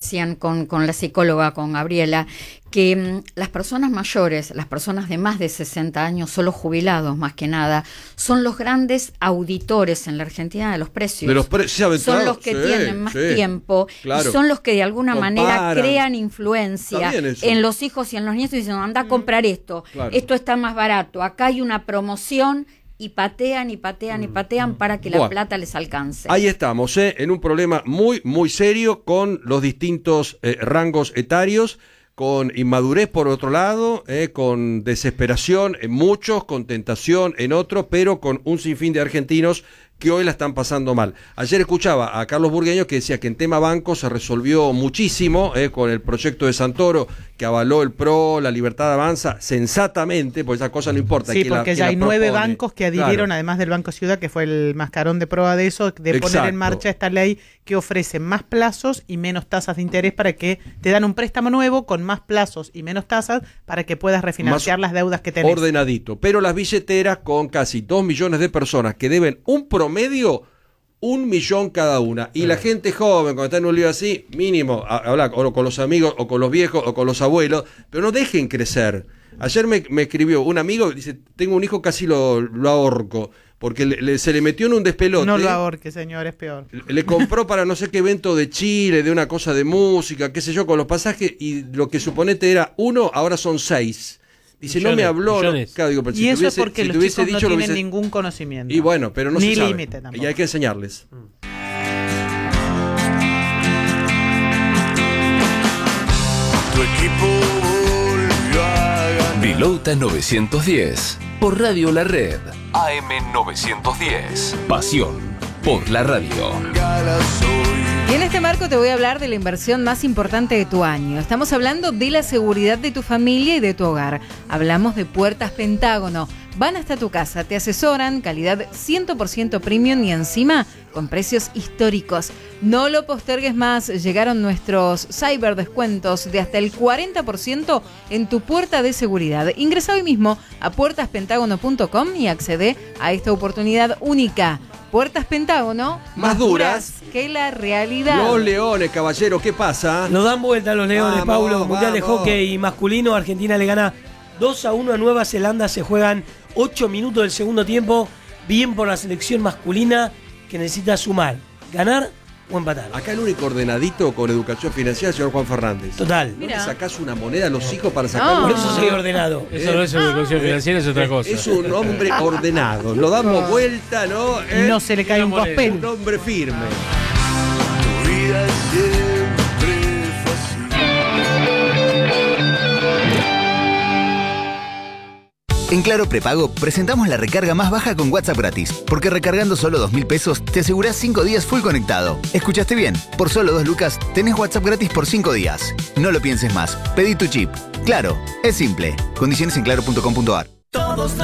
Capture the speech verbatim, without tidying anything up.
recién con, con la psicóloga, con Gabriela, que mm, las personas mayores, las personas de más de sesenta años, son los jubilados más que nada, son los grandes auditores en la Argentina de los precios. De los pre- sí, son los que sí, tienen más sí, tiempo, claro. y son los que de alguna Comparan. manera crean influencia en los hijos y en los nietos, diciendo, anda a comprar esto, claro. esto está más barato, acá hay una promoción, y patean y patean y patean para que la Bueno, plata les alcance. Ahí estamos, ¿eh? En un problema muy, muy serio con los distintos eh, rangos etarios, con inmadurez por otro lado, eh, con desesperación en muchos, con tentación en otros, pero con un sinfín de argentinos que hoy la están pasando mal. Ayer escuchaba a Carlos Burgueño que decía que en tema banco se resolvió muchísimo eh, con el proyecto de Santoro, que avaló el P R O, la Libertad Avanza, sensatamente, porque esa cosa no importa. Sí, porque la, ya hay nueve propone. bancos que adhirieron, claro. además del Banco Ciudad, que fue el mascarón de prueba de eso, de Exacto. poner en marcha esta ley que ofrece más plazos y menos tasas de interés para que te dan un préstamo nuevo con más plazos y menos tasas para que puedas refinanciar más las deudas que tenés. Ordenadito, pero las billeteras con casi dos millones de personas que deben un promedio un millón cada una, y sí. La gente joven cuando está en un lío así, mínimo, habla o con los amigos o con los viejos o con los abuelos, pero no dejen crecer. Ayer me, me escribió un amigo, dice, tengo un hijo, casi lo, lo ahorco, porque le, le, se le metió en un despelote. No lo ahorque, señor, es peor. Le, le compró para no sé qué evento de Chile, de una cosa de música, qué sé yo, con los pasajes, y lo que suponete era uno, ahora son seis. Dice, millones, no me habló. No, claro, digo, pero y si eso tuviese, es porque si los tuviese chicos dicho, no tienen hubiese... ningún conocimiento. Y bueno, pero no Ni se sabe. límite tampoco. Y hay que enseñarles. Tu equipo volvió a ganar. Vilota novecientos diez, por Radio La Red. A M novecientos diez. Pasión por la radio. Y en este marco te voy a hablar de la inversión más importante de tu año. Estamos hablando de la seguridad de tu familia y de tu hogar. Hablamos de Puertas Pentágono. Van hasta tu casa, te asesoran, calidad cien por ciento premium y encima con precios históricos. No lo postergues más, llegaron nuestros cyber descuentos de hasta el cuarenta por ciento en tu puerta de seguridad. Ingresa hoy mismo a puertas pentágono punto com y accede a esta oportunidad única. Puertas Pentágono, más duras que la realidad. Los Leones, caballero, ¿qué pasa? Nos dan vuelta a los Leones, vamos, Paulo. Mundial vamos. de hockey masculino, Argentina le gana dos a uno a Nueva Zelanda. Se juegan ocho minutos del segundo tiempo. Bien por la selección masculina que necesita sumar, ganar o empatar. Acá el único ordenadito con educación financiera es el señor Juan Fernández. Total. ¿No le sacás una moneda a los hijos para sacar? No. Por eso soy ordenado. Eso no es educación financiera, es otra cosa. Es un hombre ordenado. Lo damos vuelta, ¿no? ¿Eh? No se le cae un papel. Un hombre firme. Tu vida siempre fue así. En Claro Prepago presentamos la recarga más baja con WhatsApp gratis, porque recargando solo dos mil pesos te asegurás cinco días full conectado. ¿Escuchaste bien? Por solo dos lucas tenés WhatsApp gratis por cinco días. No lo pienses más, pedí tu chip. Claro, es simple. Condiciones en claro punto com punto ar.